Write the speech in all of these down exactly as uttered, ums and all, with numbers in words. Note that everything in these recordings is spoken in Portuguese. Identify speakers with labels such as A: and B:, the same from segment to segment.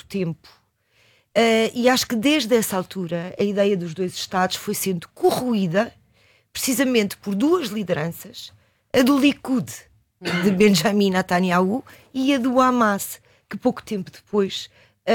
A: tempo. Uh, e acho que desde essa altura a ideia dos dois Estados foi sendo corroída precisamente por duas lideranças, a do Likud, de Benjamin Netanyahu, e a do Hamas, que pouco tempo depois uh,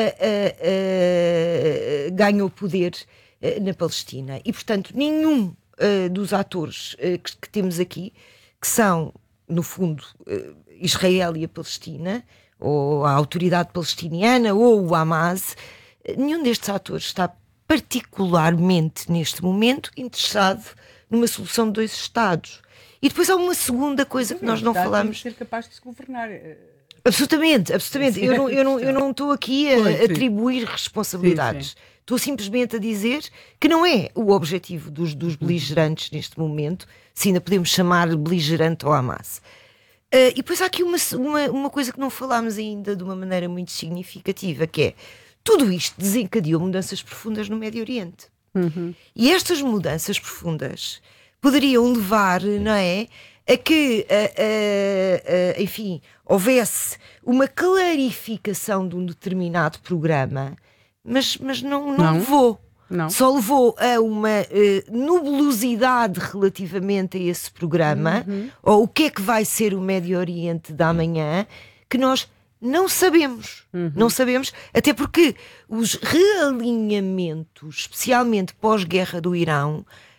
A: uh, uh, ganhou poder uh, na Palestina. E, portanto, nenhum uh, dos atores uh, que, que temos aqui, que são, no fundo, uh, Israel e a Palestina, ou a autoridade palestiniana, ou o Hamas, nenhum destes atores está particularmente, neste momento, interessado numa solução de dois Estados. E depois há uma segunda coisa que nós não falamos.
B: Ser capaz de se governar.
A: Absolutamente, absolutamente. Eu não, eu não, eu não estou aqui a pois, atribuir responsabilidades. Sim, sim. Estou simplesmente a dizer que não é o objetivo dos, dos beligerantes neste momento, se ainda podemos chamar beligerante ao Hamas. Uh, e depois há aqui uma, uma, uma coisa que não falámos ainda de uma maneira muito significativa, que é tudo isto desencadeou mudanças profundas no Médio Oriente.
B: Uhum.
A: E estas mudanças profundas poderiam levar, não é, a que, a, a, a, enfim, houvesse uma clarificação de um determinado programa, mas, mas não, não, não levou.
B: Não.
A: Só levou a uma uh, nebulosidade relativamente a esse programa,
B: uhum.
A: ou o que é que vai ser o Médio Oriente da manhã, que nós não sabemos.
B: Uhum.
A: Não sabemos, até porque os realinhamentos, especialmente pós-guerra do Irão,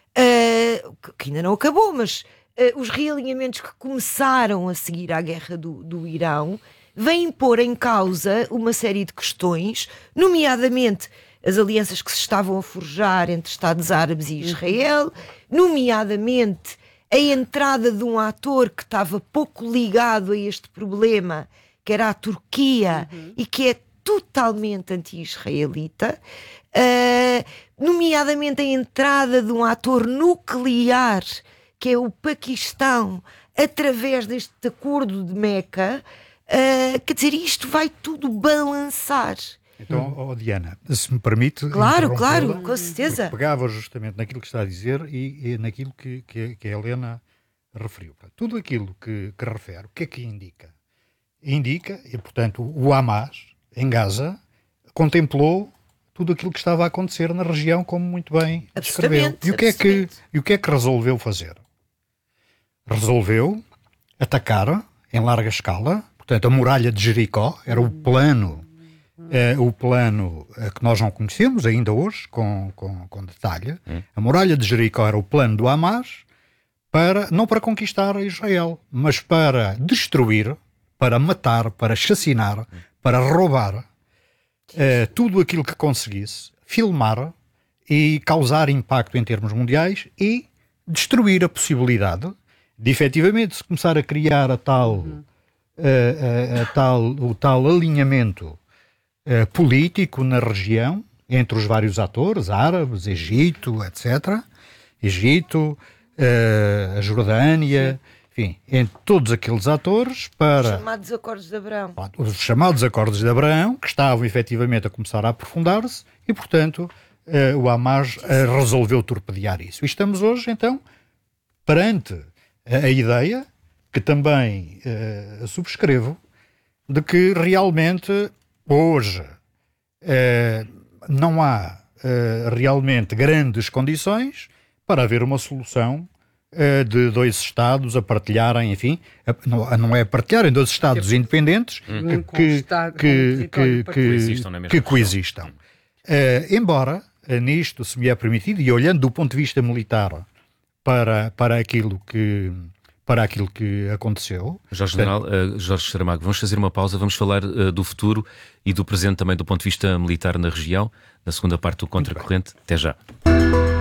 A: uh, que ainda não acabou, mas uh, os realinhamentos que começaram a seguir à guerra do, do Irão, vêm pôr em causa uma série de questões, nomeadamente as alianças que se estavam a forjar entre Estados Árabes e Israel, nomeadamente a entrada de um ator que estava pouco ligado a este problema, que era a Turquia,
B: uhum.
A: e que é totalmente anti-israelita, uh, nomeadamente a entrada de um ator nuclear, que é o Paquistão, através deste acordo de Meca. Uh, quer dizer, isto vai tudo balançar.
C: Então, oh Diana, se me permite...
A: Claro, claro, com certeza.
C: Pegava justamente naquilo que está a dizer e, e naquilo que, que, que a Helena referiu. Tudo aquilo que, que refere, o que é que indica? Indica, e portanto o Hamas, em Gaza, contemplou tudo aquilo que estava a acontecer na região, como muito bem descreveu. E o que é que, e o que é que resolveu fazer? Resolveu atacar em larga escala, portanto a muralha de Jericó, era o plano... É, o plano é, que nós não conhecemos ainda hoje, com, com, com detalhe. Hum. A muralha de Jericó era o plano do Hamas, para, não para conquistar Israel, mas para destruir, para matar, para chacinar, hum. para roubar é, tudo aquilo que conseguisse, filmar e causar impacto em termos mundiais e destruir a possibilidade de efetivamente se começar a criar a tal, hum. a, a, a tal, o tal alinhamento Uh, político na região, entre os vários atores, árabes, Egito, etcétera. Egito, uh, a Jordânia, sim. Enfim, entre todos aqueles atores para...
A: Os chamados Acordos de Abraão.
C: Os chamados Acordos de Abraão, que estavam efetivamente a começar a aprofundar-se e, portanto, uh, o Hamas uh, resolveu torpedear isso. E estamos hoje, então, perante a, a ideia, que também uh, subscrevo, de que realmente... Hoje eh, não há eh, realmente grandes condições para haver uma solução eh, de dois Estados a partilharem, enfim, a, não, a, não é partilharem, dois Estados é, independentes hum. que, que, que, que, coexistam. Que coexistam. Eh, embora eh, nisto se me é permitido, e olhando do ponto de vista militar para, para aquilo que... para aquilo que aconteceu.
D: Jorge General, uh, Jorge Saramago, vamos fazer uma pausa, vamos falar uh, do futuro e do presente também do ponto de vista militar na região, na segunda parte do Contracorrente. Até já.